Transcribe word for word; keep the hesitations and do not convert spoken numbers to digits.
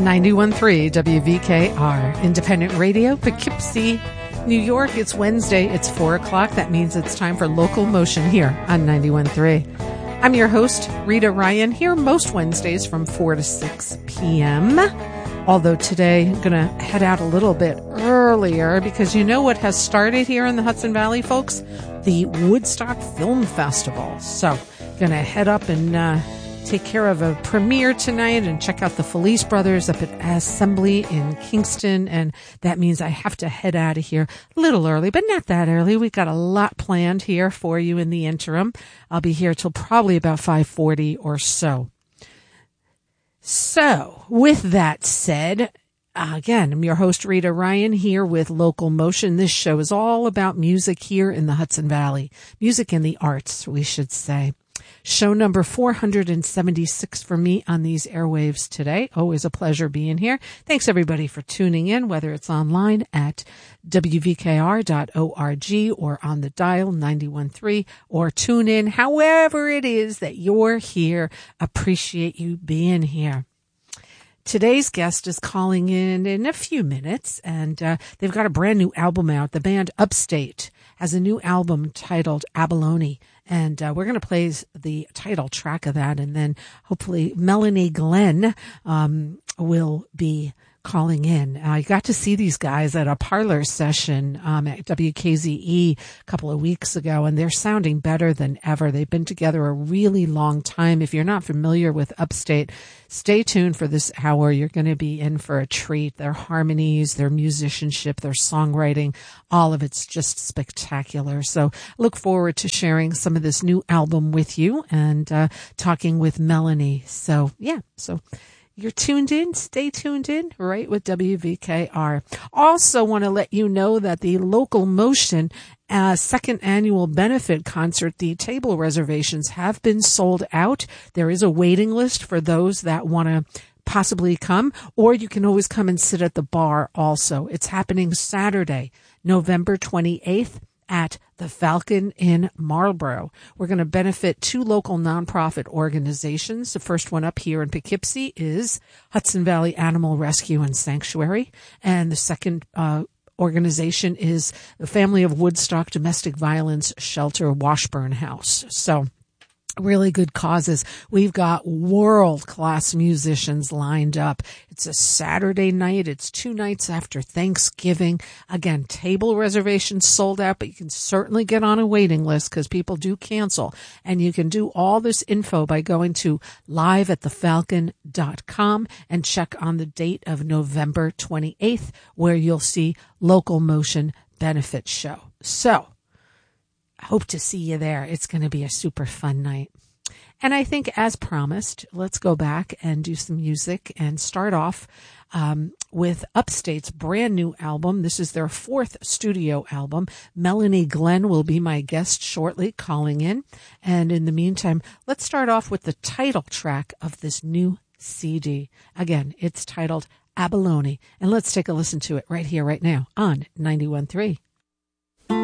ninety-one point three W V K R, Independent Radio, Poughkeepsie, New York. It's Wednesday. It's four o'clock. That means it's time for Local Motion here on ninety-one point three. I'm your host, Rita Ryan, here most Wednesdays from four to six p.m. Although today I'm going to head out a little bit earlier because you know what has started here in the Hudson Valley, folks? The Woodstock Film Festival. So going to head up and uh, take care of a premiere tonight and check out the Felice Brothers up at Assembly in Kingston. And that means I have to head out of here a little early, but not that early. We've got a lot planned here for you in the interim. I'll be here till probably about five forty or so. So with that said, Uh, again, I'm your host, Rita Ryan, here with Local Motion. This show is all about music here in the Hudson Valley. Music and the arts, we should say. Show number four hundred seventy-six for me on these airwaves today. Always a pleasure being here. Thanks, everybody, for tuning in, whether it's online at W V K R dot org or on the dial ninety-one point three or tune in. However it is that you're here, appreciate you being here. Today's guest is calling in in a few minutes, and uh, they've got a brand new album out. The band Upstate has a new album titled Abalone, and uh, we're going to play the title track of that, and then hopefully Melanie Glenn um, will be calling in. I got to see these guys at a parlor session um, at W K Z E a couple of weeks ago, and they're sounding better than ever. They've been together a really long time. If you're not familiar with Upstate, stay tuned for this hour. You're going to be in for a treat. Their harmonies, their musicianship, their songwriting, all of it's just spectacular. So look forward to sharing some of this new album with you and uh, talking with Melanie. So yeah, so you're tuned in. Stay tuned in, right, with W V K R. Also want to let you know that the Local Motion uh, second annual benefit concert, the table reservations have been sold out. There is a waiting list for those that want to possibly come, or you can always come and sit at the bar also. It's happening Saturday, November twenty-eighth. At the Falcon in Marlborough. We're going to benefit two local nonprofit organizations. The first one up here in Poughkeepsie is Hudson Valley Animal Rescue and Sanctuary. And the second uh, organization is the Family of Woodstock Domestic Violence Shelter Washburn House. So really good causes. We've got world-class musicians lined up. It's a Saturday night. It's two nights after Thanksgiving. Again, table reservations sold out, but you can certainly get on a waiting list because people do cancel. And you can do all this info by going to live at the falcon dot com and check on the date of November twenty-eighth, where you'll see Local Motion Benefit Show. So, hope to see you there. It's going to be a super fun night. And I think, as promised, let's go back and do some music and start off um, with Upstate's brand new album. This is their fourth studio album. Melanie Glenn will be my guest shortly, calling in. And in the meantime, let's start off with the title track of this new C D. Again, it's titled Abalone. And let's take a listen to it right here, right now on ninety-one point three.